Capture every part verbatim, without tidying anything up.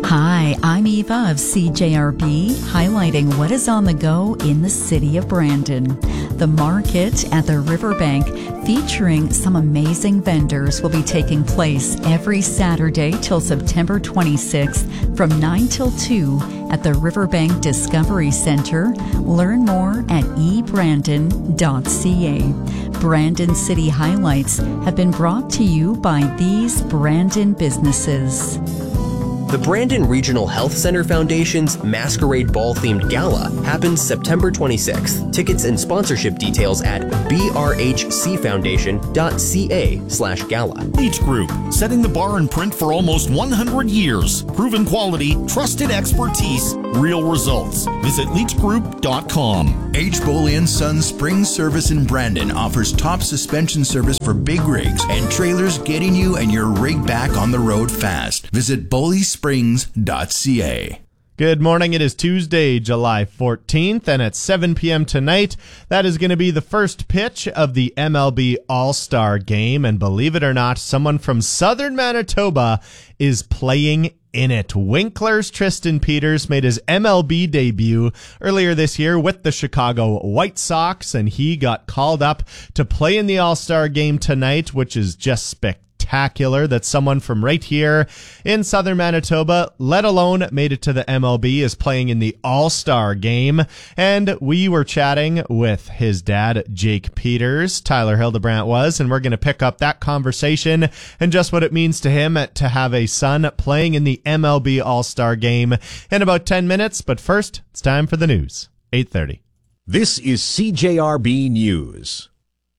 Hi, I'm Eva of C J R B, highlighting what is on the go in the city of Brandon. The market at the Riverbank, featuring some amazing vendors, will be taking place every Saturday till September twenty-sixth from nine till two at the Riverbank Discovery Center. Learn more at e brandon dot c a. Brandon City Highlights have been brought to you by these Brandon businesses. The Brandon Regional Health Center Foundation's Masquerade Ball-themed gala happens September twenty-sixth. Tickets and sponsorship details at b r h c foundation dot c a slash gala. Leach Group, setting the bar in print for almost one hundred years. Proven quality, trusted expertise, real results. Visit leach group dot com. H. Boley and Sons Spring Service in Brandon offers top suspension service for big rigs and trailers, getting you and your rig back on the road fast. Visit boley springs dot c a. Good morning. It is Tuesday, July fourteenth, and at seven p.m. tonight, that is going to be the first pitch of the M L B All-Star Game. And believe it or not, someone from southern Manitoba is playing in it. Winkler's Tristan Peters made his M L B debut earlier this year with the Chicago White Sox, and he got called up to play in the All-Star Game tonight, which is just spectacular. Spectacular that someone from right here in southern Manitoba, let alone made it to the M L B, is playing in the All-Star Game. And we were chatting with his dad, Jake Peters, Tyler Hildebrandt was, and we're going to pick up that conversation and just what it means to him to have a son playing in the M L B All-Star Game in about ten minutes. But first, it's time for the news. eight thirty. This is C J R B News.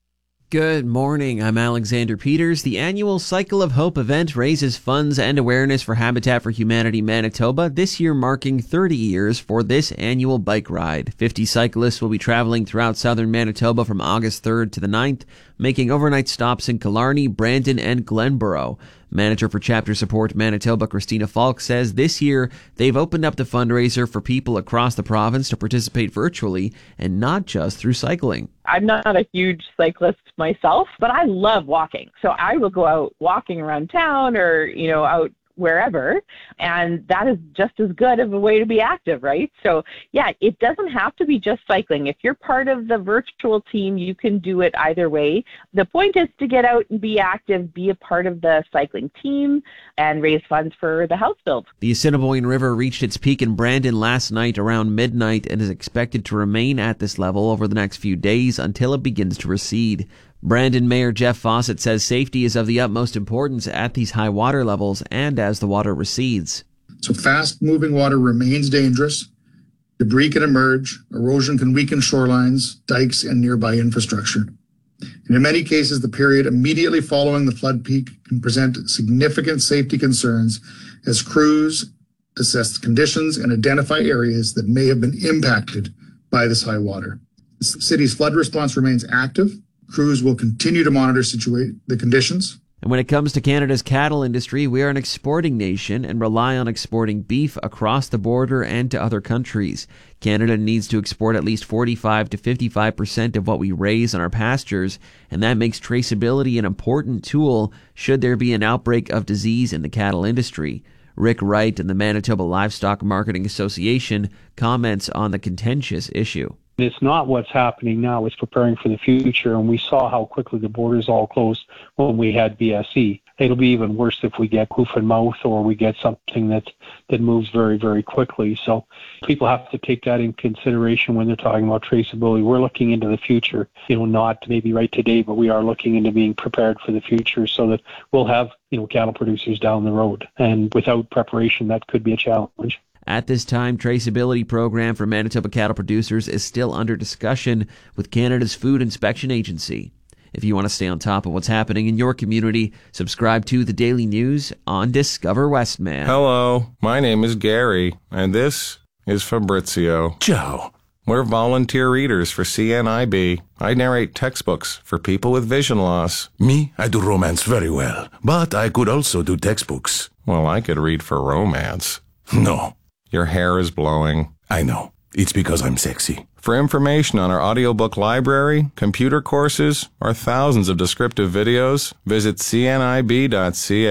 Good morning, I'm Alexander Peters. The annual Cycle of Hope event raises funds and awareness for Habitat for Humanity Manitoba, this year marking thirty years for this annual bike ride. fifty cyclists will be traveling throughout southern Manitoba from August third to the ninth, making overnight stops in Killarney, Brandon, and Glenborough. Manager for Chapter Support Manitoba, Christina Falk, says this year they've opened up the fundraiser for people across the province to participate virtually and not just through cycling. I'm not a huge cyclist myself, but I love walking. So I will go out walking around town or, you know, out wherever, and that is just as good of a way to be active, right? So yeah, it doesn't have to be just cycling. If you're part of the virtual team, you can do it either way. The point is to get out and be active, be a part of the cycling team, and raise funds for the house build. The Assiniboine River reached its peak in Brandon last night around midnight and is expected to remain at this level over the next few days until it begins to recede. Brandon Mayor Jeff Fawcett says safety is of the utmost importance at these high water levels and as the water recedes. So fast-moving water remains dangerous. Debris can emerge. Erosion can weaken shorelines, dikes, and nearby infrastructure. And in many cases, the period immediately following the flood peak can present significant safety concerns as crews assess conditions and identify areas that may have been impacted by this high water. The city's flood response remains active. Crews will continue to monitor situate the conditions. And when it comes to Canada's cattle industry, we are an exporting nation and rely on exporting beef across the border and to other countries. Canada needs to export at least forty-five to fifty-five percent of what we raise on our pastures, and that makes traceability an important tool should there be an outbreak of disease in the cattle industry. Rick Wright and the Manitoba Livestock Marketing Association comments on the contentious issue. It's not what's happening now. It's preparing for the future, and we saw how quickly the borders all closed when we had B S E. It'll be even worse if we get hoof and mouth or we get something that, that moves very, very quickly. So people have to take that in consideration when they're talking about traceability. We're looking into the future, you know, not maybe right today, but we are looking into being prepared for the future so that we'll have, you know, cattle producers down the road. And without preparation, that could be a challenge. At this time, traceability program for Manitoba cattle producers is still under discussion with Canada's Food Inspection Agency. If you want to stay on top of what's happening in your community, subscribe to the Daily News on Discover Westman. Hello, my name is Gary, and this is Fabrizio. Ciao. We're volunteer readers for C N I B. I narrate textbooks for people with vision loss. Me, I do romance very well, but I could also do textbooks. Well, I could read for romance. No. Your hair is blowing. I know. It's because I'm sexy. For information on our audiobook library, computer courses, or thousands of descriptive videos, visit c n i b dot c a.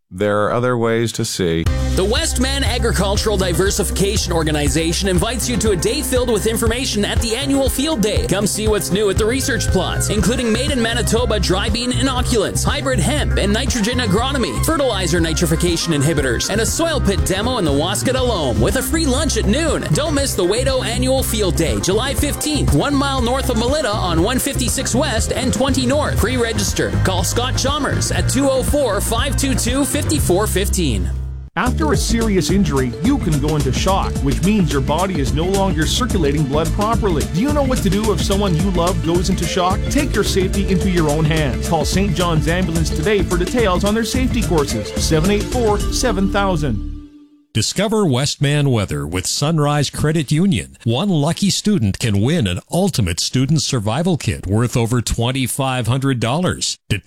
There are other ways to see. The Westman Agricultural Diversification Organization invites you to a day filled with information at the annual Field Day. Come see what's new at the research plots, including made in Manitoba dry bean inoculants, hybrid hemp and nitrogen agronomy, fertilizer nitrification inhibitors, and a soil pit demo in the Waskata Loam with a free lunch at noon. Don't miss the Wado Annual Field Day, July fifteenth, one mile north of Melita on one fifty-six West and twenty North. Pre-register. Call Scott Chalmers at two oh four, five two two, five four one five. After a serious injury, you can go into shock, which means your body is no longer circulating blood properly. Do you know what to do if someone you love goes into shock? Take your safety into your own hands. Call Saint John's Ambulance today for details on their safety courses. seven eight four, seven thousand. Discover Westman weather with Sunrise Credit Union. One lucky student can win an ultimate student survival kit worth over two thousand five hundred dollars.